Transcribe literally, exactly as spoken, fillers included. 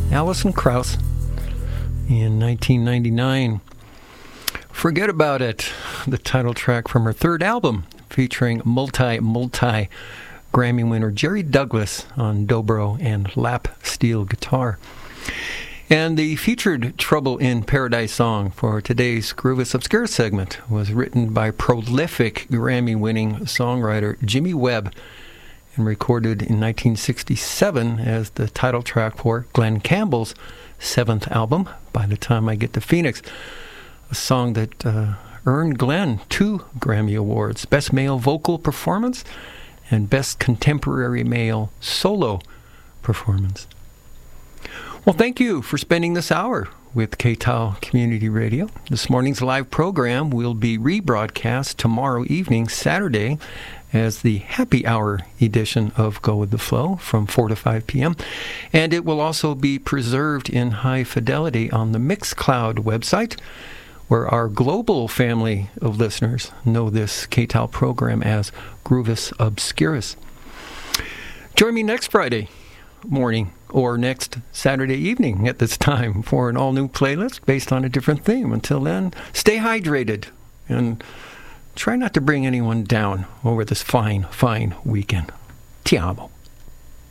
Alison Krauss in nineteen ninety-nine. Forget About It, the title track from her third album, featuring multi-multi Grammy winner Jerry Douglas on dobro and lap steel guitar. And the featured Trouble in Paradise song for today's Groovis Obscura segment was written by prolific Grammy-winning songwriter Jimmy Webb and recorded in nineteen sixty-seven as the title track for Glenn Campbell's seventh album, By the Time I Get to Phoenix, a song that uh, earned Glenn two Grammy Awards, Best Male Vocal Performance and Best Contemporary Male Solo Performance. Well, thank you for spending this hour with K T A L Community Radio. This morning's live program will be rebroadcast tomorrow evening, Saturday, as the happy hour edition of Go With The Flow from four to five p.m. And it will also be preserved in high fidelity on the Mixcloud website, where our global family of listeners know this K T A L program as Groovis Obscurus. Join me next Friday morning or next Saturday evening at this time for an all-new playlist based on a different theme. Until then, stay hydrated and try not to bring anyone down over this fine, fine weekend. Ti amo.